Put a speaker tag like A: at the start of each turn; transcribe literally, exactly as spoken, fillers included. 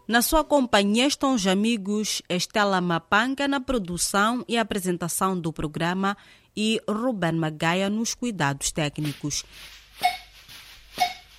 A: Na sua companhia estão os amigos Estela Mapanga na produção e apresentação do programa e Ruben Magaia nos cuidados técnicos.